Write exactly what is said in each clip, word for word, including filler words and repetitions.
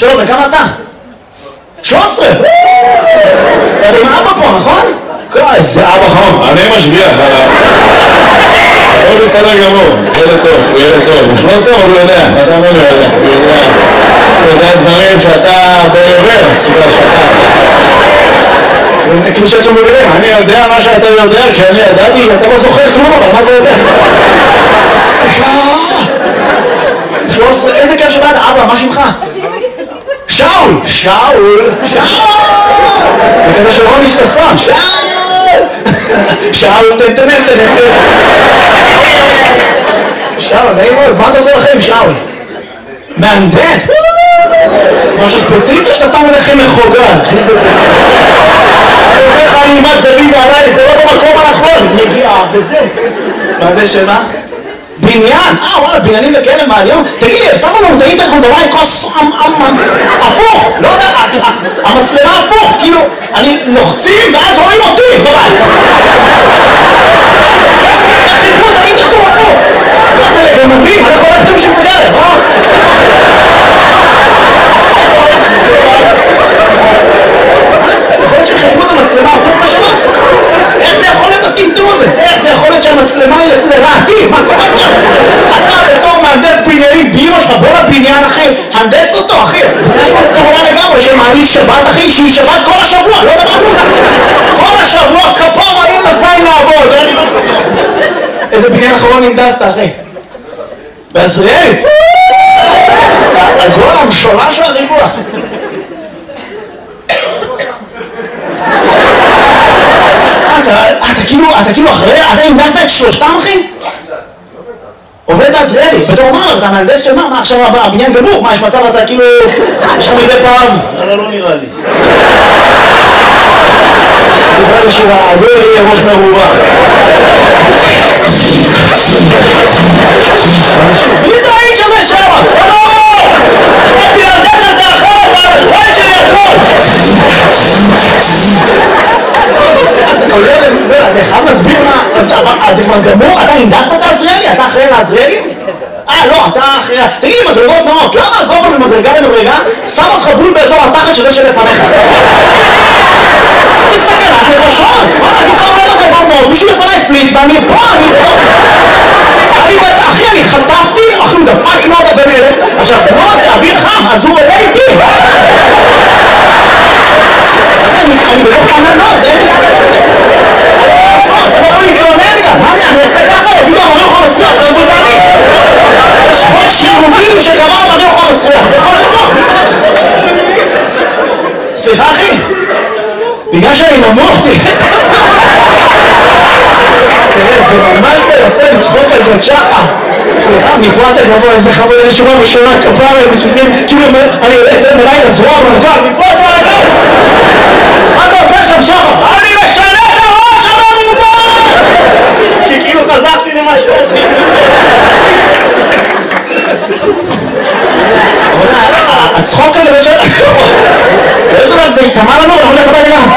שלום, בן כמה אתה? שלוש עשרה! אתה עם האבא פה, נכון? איזה אבא חום. אני משגיח עליו. הוא בסדר גמור, ילד טוב, הוא ילד טוב. הוא שלוש עשרה, אבל הוא יודע, אתה אומר לו יודע. הוא יודע, הוא יודע דברים שאתה ברוורס, שאתה... כאילו שאת שם בגלל, אני יודע מה שאתה יודע, כשאני ידעתי, אתה לא זוכר כלום, אבל מה זה יודע? שלוש עשרה, איזה כיף שבאת, אבא, מה שמך? שאול! שאול! שאול! זה כזה של רוני ששון, שאול! שאול, תן, תן, תן, תן. שאול, נעים מאוד, מה אתה עושה לכם, שאול? מהנדס? משהו ספציפי שאתה סתם הולך מחוגג. אני אומר לך, אני אימת זווית עליי, זה לא במקום הנכון. נגיעה, וזה. מהנדס שמה? בניין? אה, וואלה, בניינים וכאלה מהיום? תגיד לי, שמו לנו את האינטרקום דבר עם כוס הפוך, לא יודע, המצלמה הפוך, כאילו, אני לוחצים ואז רואים אותי בבית. חיפו את האינטרקום הפוך. מה זה לגנבים? אנחנו לא יודעים בשביל סגרת, אה? יכול להיות שחיפו את המצלמה הפוך לשמה? איך זה יכול להיות הטמטום הזה? איך זה יכול להיות שהמצלמה היא לרעתי? מה קורה עכשיו? אתה בתור מהנדס בניינים באמא שלך, בוא לבניין אחי, הנדס אותו אחי. יש לו כמובן לגמרי שמעלית שבת אחי, שהיא שבת כל השבוע, לא דבר כזה. כל השבוע כפר האם לזין לעבוד. איזה בניין אחרון הנדסת אחי? בעזריאלי? הגול המשולש והריבוע. אתה כאילו, אתה כאילו אחרי, אתה הנדסת את שלושתם אחי? עובד בעזריאלי, בתור אומר, אתה מהנדס של מה? מה עכשיו הבניין גמור? מה יש מצב אתה כאילו, יש לך מדי פעם? אבל לא נראה לי. דיבר לי שהעגור יהיה ראש מרובה. מי זה האיש הזה שם? לא! הייתי להנדס את זה אחרת, והאחרון שלי הכל! אתה חייב להסביר מה, אז זה כבר גמור? אתה הנדסת את העזריאלי? אתה אחראי לעזריאלי? אה, לא, אתה אחראי... תגיד לי, מדרגות נאות, למה הגובה ממדרגה למדרגה שם אותך בול באזור התחת שזה שלפניך? זה סכנת נפשות! וואלה, אני כבר אומר לך דבר מאוד, מישהו לפניי פליץ ואני פה, אני פה! אני בת... אחי, אני חטפתי, אחי, הוא דפק נודה בן אלף, עכשיו, נוד זה אוויר חם, אז הוא עולה איתי! אני בתוך ענן נוד, אין לי לאן לצאת! אני יכול להתלונן גם, מה אני אעשה ככה? יגידו, אמרי אוכל מסריח, עכשיו זה אני! יש חוק שירותי שקבע אמרי אוכל מסריח, זה יכול לקרות! סליחה אחי, בגלל שאני נמוך תראה, זה ממש ביפה לצחוק על ג'ת שחה. סליחה, מפרט הגבוה, איזה חמוד, איזה שורה בשורה, כפרה, מספיקים, כאילו אני יוצא מלילה זרוע מרכב, מפרט מרכב! מה אתה עושה שם שחה? אני משנה את הראש המרובה! כי כאילו חזרתי למה שעשיתי. הצחוק הזה בשביל... באיזו לב זה יתאמה לנו, אני הולך הביתה גם.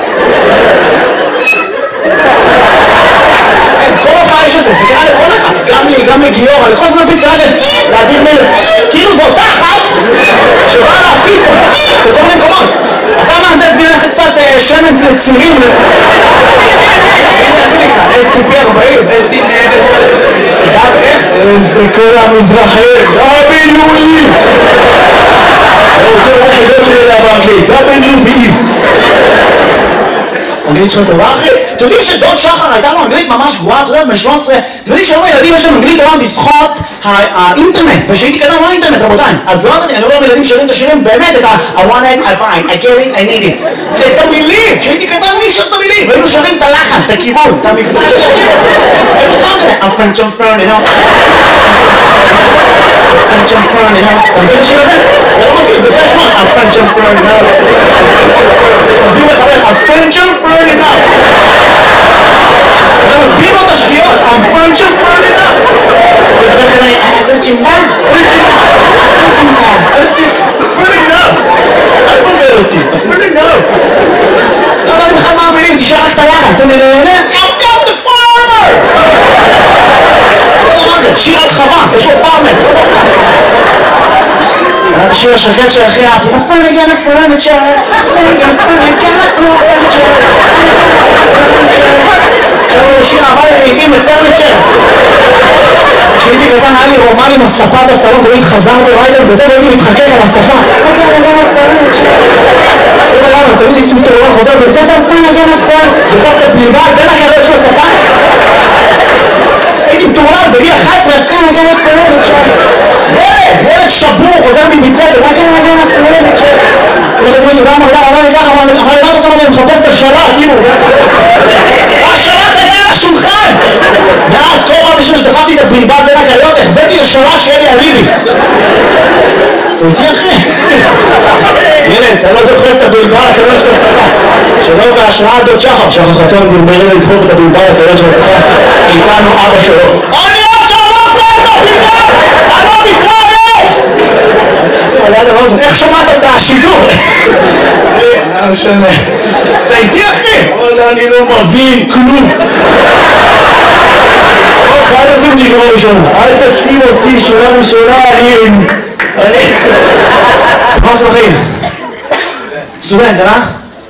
כל הופעה יש את זה, זה קרה לכל אחד, גם לי, גם לגיורא, לכל זמן פסקה של להדיר מלך. כאילו זו אותה אחת שבאה להפיס בכל מיני מקומות. אתה מהנדס בינך קצת שמן לצירים. איך זה נקרא? אס טי פי ארבעים, אס טי פי גם איך? זה כל המזרחי, דאבליו-אי! רוצה לראות חידות שלי יודע באנגלית, דאבליו-אי! אנגלית שלך טובה אחי? אתם יודעים שדוד שחר הייתה לו אנגלית ממש גרועה, אתה יודעת, בן שלוש עשרה, אתם יודעים שהיום הילדים יש להם אנגלית טובה בזכות האינטרנט, ושהייתי קטן לא אינטרנט רבותיי, אז לא יודעת, אני לא רואה ילדים שרים את השירים באמת את ה- I want it, I find, I get it, I need it, את המילים, שהייתי קטן מי שר את המילים, והיינו שרים את הלחן, את הכיוון, את המבטא של השיר, היינו סתם כזה, a French on front, you know, a French on front, you know, אתה מבין השיר הזה? זה לא מכיר, זה יש מאוד, a French on front, you know, מסביר לחבר, a French on front, you know, אתה מסביר לו את השגיאות, a French on front, you know, וחבר כזה, אה, פרצ'ינדה, פרצ'ינדה, פרצ'ינדה, פרצ'ינדה, אל תבלבל אותי, פרצ'ינדה, לא יודעת בכלל מה המילים, תשאר רק את הלחן, אתה נהנה, I've got the farmer! לא יודע מה זה, שיר על חווה, יש לו פארמר. השיר השקט שהכי אהבתי. נפל נגן הפולנת של... סטנגן פולנקת נופלת של... עכשיו הוא שיר אהבה לעיתים לפרניצ'ר. כשהייתי קטן היה לי רומן עם הספה בסלון, תמיד חזרתי רייטל בזה והייתי מתחכך על הספה. נגן נגן הפולנת של... לא יודע למה, תמיד הייתי מתעורר חוזר בית ספר, נפל נגן הפולנת, דוחף את הבלבל בין הגדול של הספה. הייתי מתעורר בגיל אחת עשרה, נגן נגן הפולנת של... ילד, ילד שבור, חוזר מביצת, נגן נגן הפולנת של... הולכת מישהו, גם אמר, אמר לי ככה, אמר לי, אמר לי, למה עכשיו אני מחפש את השלט, תראו. השלט היה על השולחן! ואז כל פעם בשביל שדחפתי את הבלבל בין הגליות, החבאתי לשלט שיהיה לי אליבי. אתה איתי אחי? ילד, אתה לא דוחף את הבלבל הכליות של הספה. שלא בהשראת דוד שחר, שחר חסון דרברי לדחוף את הבלבל הכליות של הספה. איתנו אבא שלו. אני עוד שלום פה, בלבל! אני לא מתראה! אני צריך לשים על יד הרוזן, איך שמעת את השידור? לא משנה. אתה איתי אחי? וואלה, אני לא מבין כלום. אל תשים אותי שורה ראשונה. אל תשים אותי שורה ראשונה, אני... אני... מה עושה בחיים? סטודנט, אה?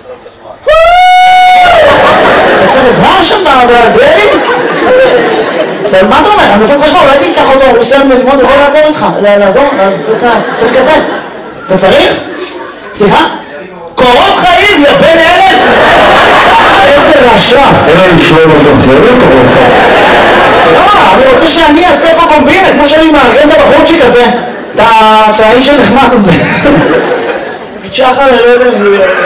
אתה צריך עזרה שם בהסברים? מה אתה אומר? אני מנסה חשבון, אולי תיקח אותו, הוא סיים ללמוד, הוא יכול לעזור איתך. לעזור? צריך כתב. אתה צריך? סליחה? קורות חיים, יא בן אלף? איזה רשע. אין לנו לשלום אותו, לא יודע קורות חיים. לא, אני רוצה שאני אעשה פה קומבינה, כמו שאני מארגן את הבחורצ'יק הזה. את האיש הנחמד הזה. שחר, אני לא יודע אם זה...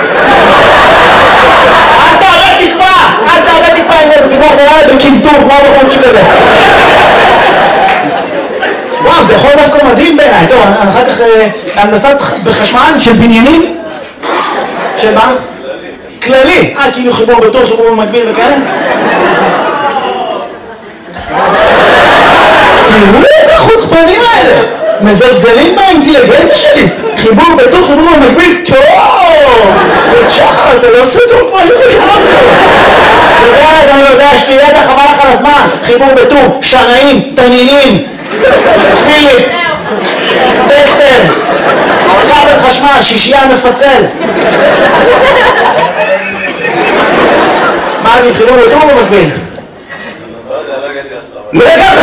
אל תעלה תקווה! אל תעלה תקווה עם איזה תקווה, אתה יודע בקלטור, כמו הבחורצ'יק הזה. וואו, זה יכול דווקא מדהים בעיניי. טוב, אחר כך הנדסת בחשמל של בניינים. של מה? כללי. אה, כאילו חיבור בטוח, חיבור במקביל וכאלה? תראו את החוצפנים האלה! מזלזלים באינטליגנציה שלי! חיבור בטוח, חיבור במקביל, טוב! דוד שחר, אתה לא עושה טוב כמו שחשבתי! אתה יודע, אני יודע, יש לי ידע חבל לך על הזמן! חיבור בטוח, שנאים, תנינים, פיליפס, טסטר, כבל חשמל, שישייה מפצל! מה זה, חיבור בטוח במקביל? לא הגעת!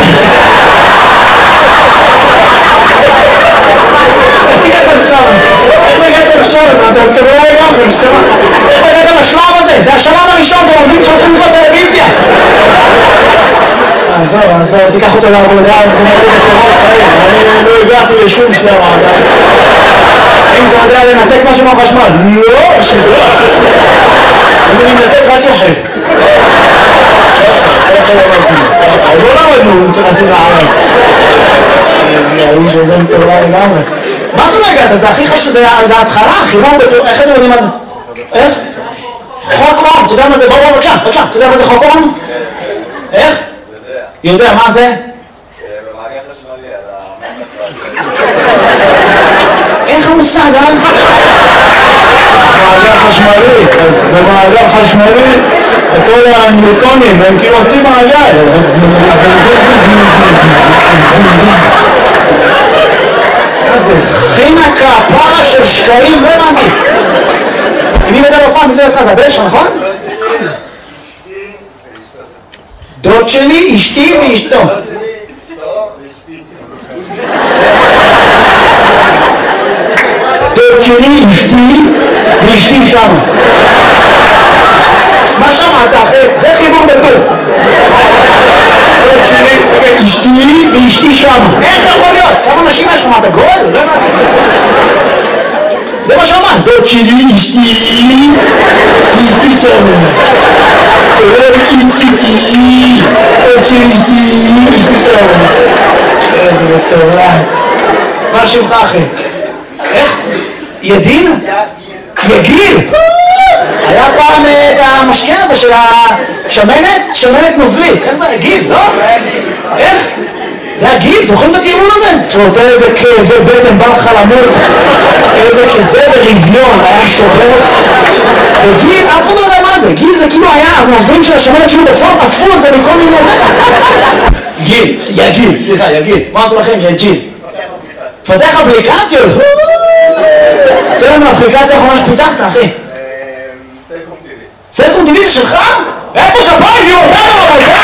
איך הגעת לשלב הזה? איך הגעת לשלב הזה? אתה לא לגמרי, נשמה. איך הגעת לשלב הזה? זה השלב הראשון, זה עובדים שהולכים לקרוא טלוויזיה. עזוב, עזוב, תיקח אותו לעבודה, זה מראה לקורות חיים. אני לא הגעתי לשום שלב עדיין. אם אתה יודע לנתק משהו מהחשמל? לא, שגוע. אני מנתק רק יחס. עוד לא למדנו, נצא רצים לערב. האיש הזה מטורף לגמרי. מה זה לא הגעת? זה הכי חשוב, זה ההתחלה, חיבור בטוח, איך אתם יודעים מה זה? איך? חוק אום, אתה יודע מה זה? בוא בוא בבקשה, בבקשה, אתה יודע מה זה חוק אום? איך? יודע, מה זה? במעגל חשמלי, על אין לך מושג, אה? במעגל חשמלי, אז במעגל חשמלי כל הניוטונים הם כאילו עושים מעגל. מה זה? חינה כפרה של שקעים, לא הבנתי. מי מדבר בפעם? מי זה לך? זה הבן שלך, נכון? דוד שלי, אשתי ואשתו. דוד שלי, אשתי ואשתי שם. מה שמעת אחי? זה חיבור בטוב. דוד שלי, אשתי ואשתי שם. איך אתה יכול להיות? כמה נשים יש לך? מה אתה גול? לא הבנתי. זה מה שאמרת. דוד שלי, אשתי ואשתי שם. איציצי, דוד שלי, אשתי ואשתי שם. איזה מטורף. מה שמך אחי? איך? ידין? יגיל! היה פעם את המשקיע הזה של השמנת, שמנת נוזלית. איך זה? גיל, לא? איך? זה היה גיל, זוכרים את הטיעון הזה? שנותן איזה כאבי בטן, בא לך למות, איזה כזה ורביון, היה שובר. וגיל, אף אחד לא יודע מה זה. גיל זה כאילו היה הנוזלים של השמנת שהוא בסוף, אספו את זה מכל מיני... גיל, יגיל, סליחה, יגיל. מה עושה לכם? יגיל. פתח אפליקציות. תן לנו אפליקציה האחרונה שפיתחת, אחי. סלקום טי וי. סלקום טי וי זה שלך? איפה כפיים? יהיו אותנו, אבל זה!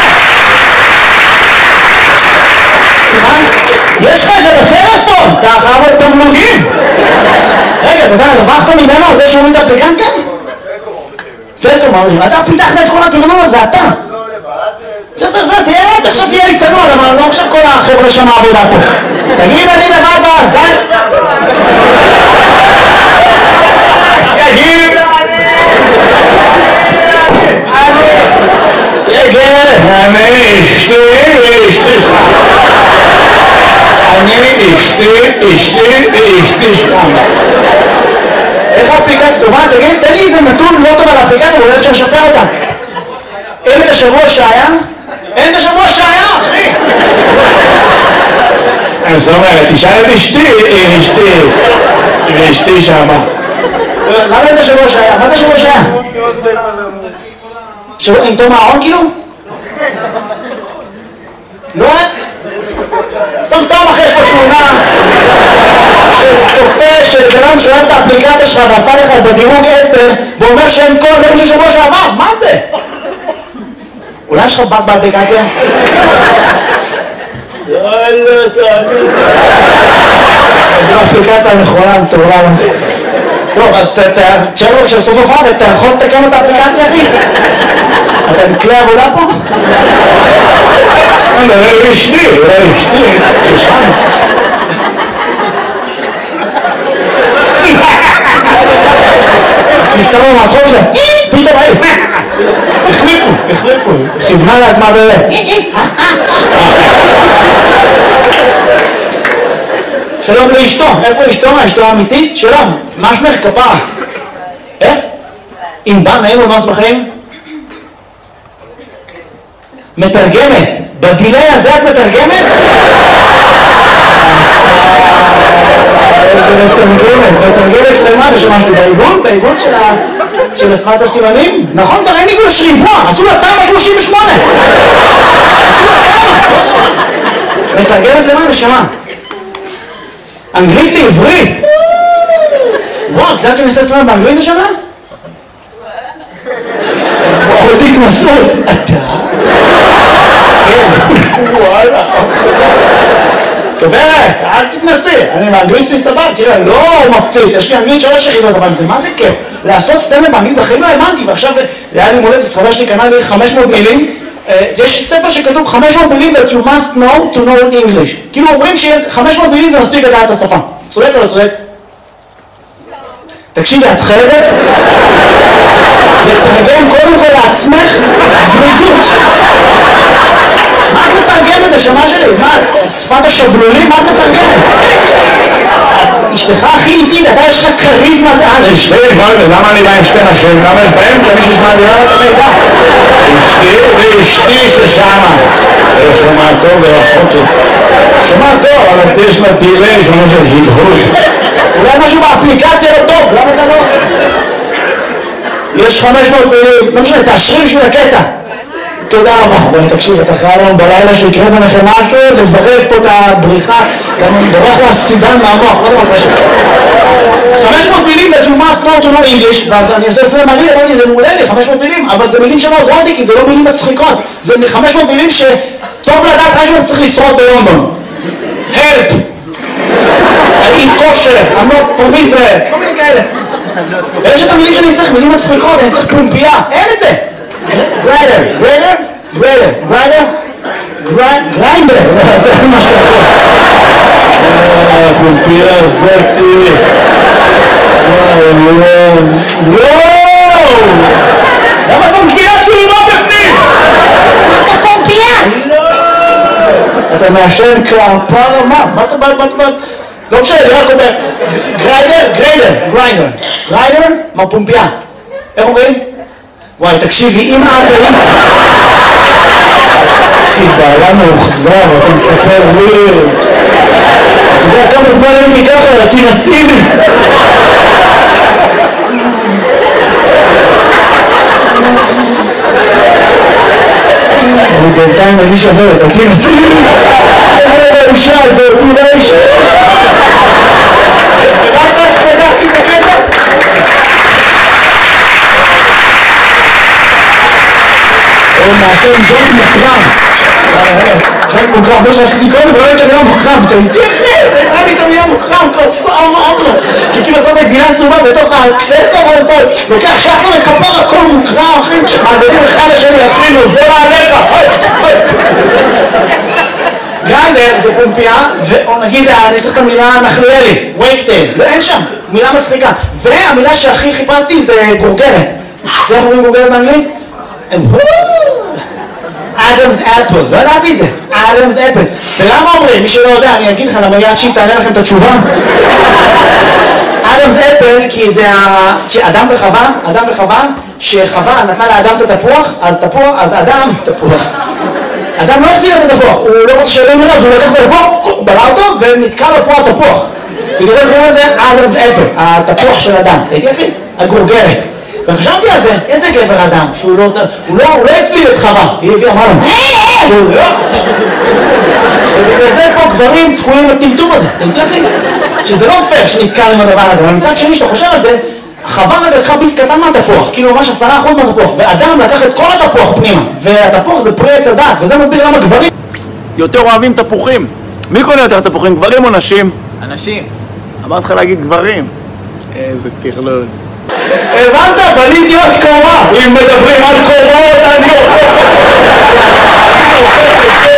סימן? יש לך את זה בטלפון! אתה חייב עוד תמלוגים! רגע, אז אתה הרווחת ממנו על זה שהוא את האפליקציה? סלקום אומרים, אתה פיתחת את כל התרנון הזה, אתה! עכשיו, עכשיו, עכשיו, תהיה, עכשיו תהיה לי צנוע, למה לא עכשיו כל החבר'ה שם העבודה פה. תגיד, אני לבד בעזל? יגיד! יגיד! אני אשתי ואשתי שם. אני אשתי, אשתי ואשתי שם. איך האפליקציה טובה? תגיד, תן לי איזה נתון לא טוב על האפליקציה, ואולי אפשר לשפר אותה. אין את השבוע שהיה? אין את השבוע שהיה, אחי! אז אומרת, תשאל את אשתי, אשתי, ואשתי שמה. למה אין את השבוע שהיה? מה זה השבוע שהיה? שבוע עם תום הארון כאילו? לא? סתם סתם אחרי יש פה תמונה של צופה של גרם שאוהב את האפליקציה שלך ועשה לך בדירוג עשר ואומר שהם כל הדברים של שבוע שעבר, מה זה? אולי יש לך בת באפליקציה? יאללה, תעני. זו האפליקציה הנכונה, מטורלל הזה. טוב, אז תשאר לו של סוף הופעה ואתה יכול לתקן את האפליקציה, אחי? אתה בכלי עבודה פה? אני מדבר אשתי, אולי אשתי. שושן. נפתרו מהצחוק שלהם. פתאום היי. החליפו, החליפו. כיוונה לעצמה באמת. שלום לאשתו. איפה אשתו? אשתו האמיתית? שלום. מה שמך? כפרה. איך? אם בא נעים או נוס בחיים? מתרגמת. בדילי הזה את מתרגמת? איזה מתרגמת. מתרגמת למה? בשמש בעיגון? בעיגון של השפת הסימנים? נכון, כבר אין עיגון שריבוע. עשו לה תמ"א שלושים ושמונה. עשו לה תמ"א. מתרגמת למה? נשמה. אנגלית לעברית. וואו, את יודעת שאני עושה סטרנד באנגלית השנה? וואו, איזה התנסות. אתה? וואלה. גברת, אל תתנסי. אני באנגלית שלי סבב, תראה, לא מפציץ. יש לי אנגלית שלוש יחידות, אבל זה מה זה כיף? לעשות סטנדאפ באנגלית בחיים לא האמנתי, ועכשיו היה לי מולדת, ספרה שלי קנה לי חמש מאות מילים. יש ספר שכתוב חמש מאות מילים that you must know to know English. כאילו אומרים ש-חמש מאות מילים זה מספיק לדעת את השפה. צודק או לא צודק? תקשיבי, את חייבת לתרגם קודם כל לעצמך זריזות. מה את מתרגמת, השמה שלי? מה, שפת השבלולים? מה את מתרגמת? אשתך הכי איטית, אתה יש לך כריזמת על. אשתי, למה אני בא עם שתי נשים? למה יש בהם? זה מישהו שמע דירה את המידע. אשתי ואשתי ששמה. שומע טוב ורחוק לי. שומע טוב, אבל יש לה דילי, שומע של הדהוד. אולי משהו באפליקציה לא טוב, למה אתה לא? יש חמש מאות מילים, לא משנה, תאשרי בשביל הקטע. תודה רבה. בואי תקשיב, אתה חייב לנו בלילה שיקרה ביניכם משהו, לזרז פה את הבריחה, גם בורח לה סידן מהמוח, לא דבר קשה. חמש מאות מילים that you must know to know English, ואז אני עושה סלם מראה, אמרתי, זה מעולה לי, חמש מאות מילים, אבל זה מילים שלא עוזרות לי, כי זה לא מילים מצחיקות. זה חמש מאות מילים שטוב לדעת רק אם אתה צריך לשרוד בלונדון. help! I eat kosher, I'm not from Israel, כל מיני כאלה. ויש את המילים שאני צריך, מילים מצחיקות, אני צריך פומפייה, אין את זה. גריידר, גריידר, גריידר, גריידר, גריידר, זה מה שאתה יכול. פומפייה זאתי. וואו! למה זאת גילת שלי לא בפנים? אתה פומפייה! לא! אתה מעשן כפרה מה? מה אתה בא? מה אתה בא? לא משנה, אני רק אומר, גריידר, גריידר, גריידר, גריידר, מה פומפייה? איך אומרים? וואי, תקשיבי, אם את היית... תקשיב, בעלה מאוחזר, אתה מספר לי... אתה יודע כמה זמן הייתי ככה, תנסי לי! אני בינתיים מגיש אחרת, תנסי לי! איזה האישה הזאת, אולי אישה! רק רק סגרתי את הקטע? נעשה עם ג'ון מוקרם. ג'ון מוקרם, זה שרציתי קודם, ולא את המילה מוקרם, אתה איתי אחרי, אתה לי את המילה מוקרם, כוסו, אמרו. כי כאילו עושה את הגבינה צהובה בתוך הקססטה, ואז אתה לוקח שחר וכפר, הכל מוקרם, אחים, מעגלים אחד לשני, אפילו, זה מעליך, גרנדר זה פומפיה, או נגיד, אני צריך את המילה נחליאלי, וייקטייל, אין שם, מילה מצחיקה. והמילה שהכי חיפשתי זה גורגרת. זה איך אומרים גורגרת באנגלית? אדמס אפל, לא ידעתי את זה, אדמס אפל. ולמה אומרים? מי שלא יודע, אני אגיד לך, למה יד שהיא תענה לכם את התשובה? אדמס אפל, כי זה אדם וחווה, אדם וחווה, שחווה נתנה לאדם את התפוח, אז תפוח, אז אדם, תפוח. אדם לא החזיר את התפוח, הוא לא רוצה שאלה מראה, אז הוא לקח את התפוח, הוא בלע אותו ונתקע לו פה התפוח. בגלל זה קוראים לזה אדמס אפל, התפוח של אדם. אתה איתי אחי? הגורגרת. וחשבתי על זה, איזה גבר אדם, שהוא לא, הוא לא, הוא לא הפליל את חווה. היא הביאה, אמרה לו, הוא לא. ובגלל זה פה גברים תקועים בטמטום הזה. אתה איתי אחי? שזה לא פייר שנתקע עם הדבר הזה, אבל מצד שני שאתה חושב על זה, חווה רק לקחה ביס קטן מהתפוח, כאילו ממש עשרה אחוז מהתפוח, ואדם לקח את כל התפוח פנימה, והתפוח זה פרי עץ הדעת, וזה מסביר למה גברים יותר אוהבים תפוחים. מי קונה יותר תפוחים, גברים או נשים? אנשים. אמרת לך להגיד גברים. איזה טרלול. הבנת? בניתי עוד קומה. אם מדברים על קומות, אני אוכל.